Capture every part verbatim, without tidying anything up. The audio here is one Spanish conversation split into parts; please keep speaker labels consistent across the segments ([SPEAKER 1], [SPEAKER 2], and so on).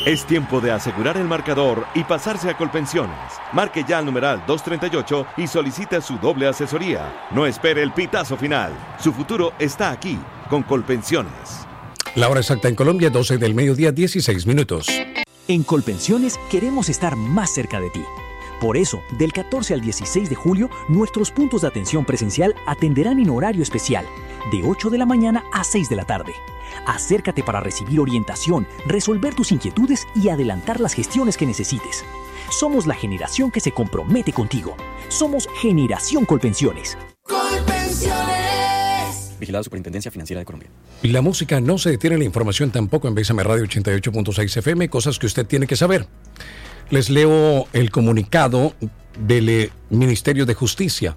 [SPEAKER 1] Es tiempo de asegurar el marcador y pasarse a Colpensiones. Marque ya al numeral doscientos treinta y ocho y solicita su doble asesoría. No espere el pitazo final. Su futuro está aquí, con Colpensiones.
[SPEAKER 2] La hora exacta en Colombia, doce del mediodía, dieciséis minutos.
[SPEAKER 3] En Colpensiones queremos estar más cerca de ti. Por eso, del catorce al dieciséis de julio, nuestros puntos de atención presencial atenderán en horario especial, de ocho de la mañana a seis de la tarde. Acércate para recibir orientación, resolver tus inquietudes y adelantar las gestiones que necesites. Somos la generación que se compromete contigo. Somos Generación Colpensiones.
[SPEAKER 4] Colpensiones. Vigilada Superintendencia Financiera de Colombia.
[SPEAKER 2] La música no se detiene, la información tampoco en Bésame Radio ochenta y ocho punto seis F M, cosas que usted tiene que saber. Les leo el comunicado del Ministerio de Justicia.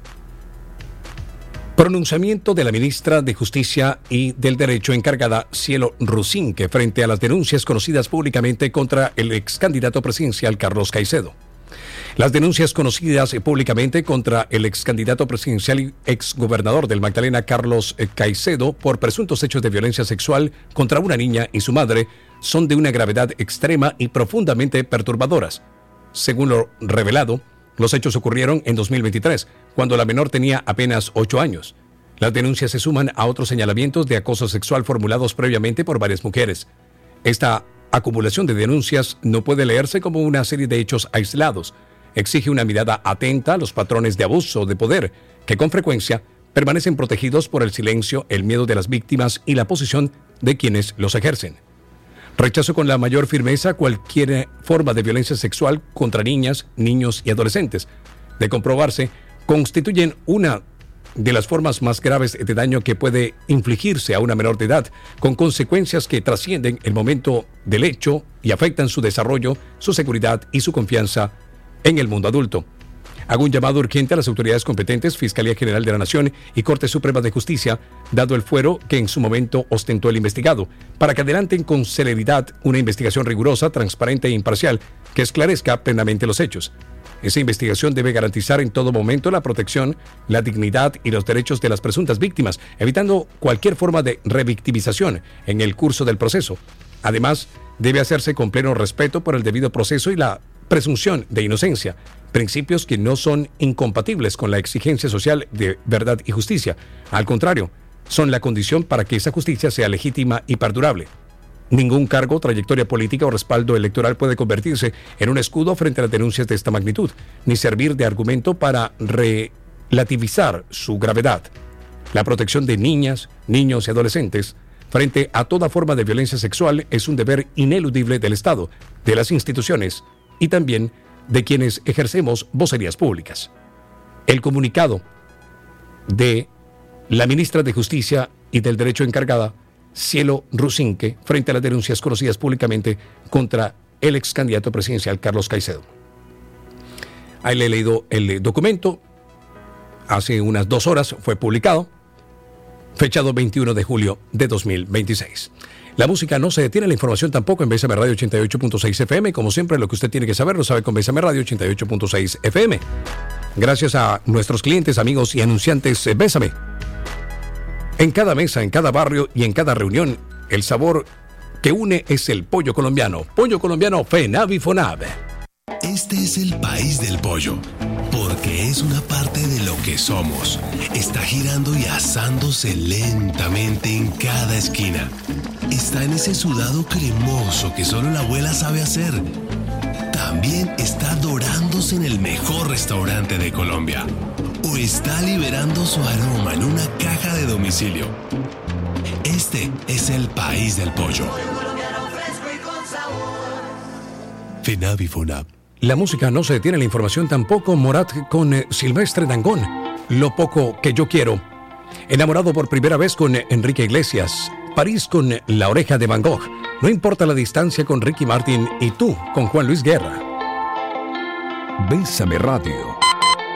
[SPEAKER 2] Pronunciamiento de la ministra de Justicia y del Derecho encargada Cielo Rusinque frente a las denuncias conocidas públicamente contra el ex candidato presidencial Carlos Caicedo. Las denuncias conocidas públicamente contra el ex candidato presidencial y ex gobernador del Magdalena Carlos Caicedo por presuntos hechos de violencia sexual contra una niña y su madre son de una gravedad extrema y profundamente perturbadoras. Según lo revelado, los hechos ocurrieron en dos mil veintitrés, cuando la menor tenía apenas ocho años. Las denuncias se suman a otros señalamientos de acoso sexual formulados previamente por varias mujeres. Esta acumulación de denuncias no puede leerse como una serie de hechos aislados. Exige una mirada atenta a los patrones de abuso de poder, que con frecuencia permanecen protegidos por el silencio, el miedo de las víctimas y la posición de quienes los ejercen. Rechazo con la mayor firmeza cualquier forma de violencia sexual contra niñas, niños y adolescentes. De comprobarse, constituyen una de las formas más graves de daño que puede infligirse a una menor de edad, con consecuencias que trascienden el momento del hecho y afectan su desarrollo, su seguridad y su confianza en el mundo adulto. Hago un llamado urgente a las autoridades competentes, Fiscalía General de la Nación y Corte Suprema de Justicia, dado el fuero que en su momento ostentó el investigado, para que adelanten con celeridad una investigación rigurosa, transparente e imparcial que esclarezca plenamente los hechos. Esa investigación debe garantizar en todo momento la protección, la dignidad y los derechos de las presuntas víctimas, evitando cualquier forma de revictimización en el curso del proceso. Además, debe hacerse con pleno respeto por el debido proceso y la presunción de inocencia, principios que no son incompatibles con la exigencia social de verdad y justicia. Al contrario, son la condición para que esa justicia sea legítima y perdurable. Ningún cargo, trayectoria política o respaldo electoral puede convertirse en un escudo frente a las denuncias de esta magnitud, ni servir de argumento para relativizar su gravedad. La protección de niñas, niños y adolescentes frente a toda forma de violencia sexual es un deber ineludible del Estado, de las instituciones y también de quienes ejercemos vocerías públicas. El comunicado de la ministra de Justicia y del Derecho encargada, Cielo Rusinque, frente a las denuncias conocidas públicamente contra el ex candidato presidencial Carlos Caicedo. Ahí le he leído el documento. Hace unas dos horas fue publicado, fechado veintiuno de julio de dos mil veintiséis. La música no se detiene, la información tampoco en Bésame Radio ochenta y ocho punto seis F M. Como siempre, lo que usted tiene que saber lo sabe con Bésame Radio ochenta y ocho punto seis F M. Gracias a nuestros clientes, amigos y anunciantes, Bésame. En cada mesa, en cada barrio y en cada reunión, el sabor que une es el pollo colombiano. Pollo colombiano FENAV y FONAV.
[SPEAKER 5] Este es el país del pollo, porque es una parte de lo que somos. Está girando y asándose lentamente en cada esquina. Está en ese sudado cremoso que solo la abuela sabe hacer. También está dorándose en el mejor restaurante de Colombia. O está liberando su aroma en una caja de domicilio. Este es el país del pollo. FENAV y FONAV.
[SPEAKER 2] La música no se detiene, la información tampoco. Morat con eh, Silvestre Dangond, Lo poco que yo quiero. Enamorado por primera vez con eh, Enrique Iglesias. París con eh, La oreja de Van Gogh. No importa la distancia con Ricky Martin y Tú con Juan Luis Guerra.
[SPEAKER 6] Bésame Radio.